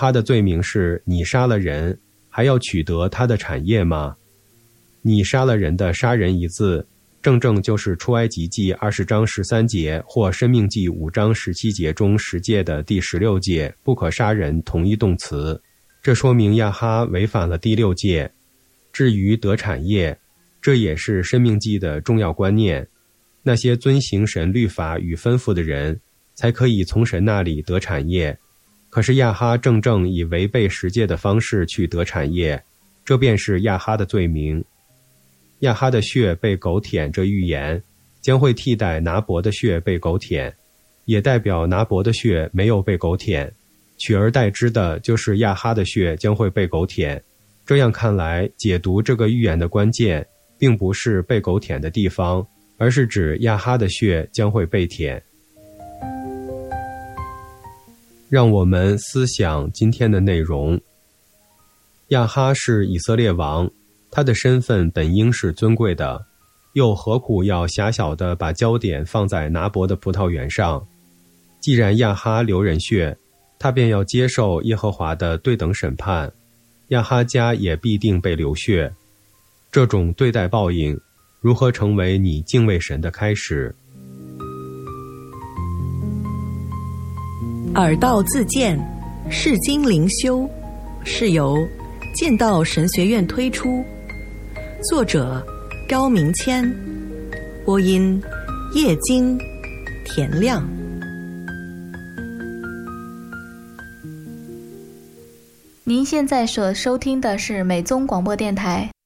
哈的罪名是你杀了人，还要取得他的产业吗？你杀了人的杀人一字，正就是出埃及记20章13节或申命记5章17节中10诫的第16诫不可杀人同一动词，这说明亚哈违反了第6诫。至于得产业，这也是申命记的重要观念，那些遵行神律法与吩咐的人才可以从神那里得产业。可是亚哈正以违背10诫的方式去得产业，这便是亚哈的罪名。亚哈的血被狗舔，这预言将会替代拿伯的血被狗舔，也代表拿伯的血没有被狗舔，取而代之的就是亚哈的血将会被狗舔。这样看来，解读这个预言的关键并不是被狗舔的地方，而是指亚哈的血将会被舔。让我们思想今天的内容。亚哈是以色列王，他的身份本应是尊贵的，又何苦要狭小地把焦点放在拿伯的葡萄园上？既然亚哈流人血，他便要接受耶和华的对等审判，亚哈家也必定被流血。这种对待报应，如何成为你敬畏神的开始？ 耳道自荐，释经灵修，是由剑道神学院推出，作者高明谦，播音叶金、田亮。 您现在所收听的是美宗广播电台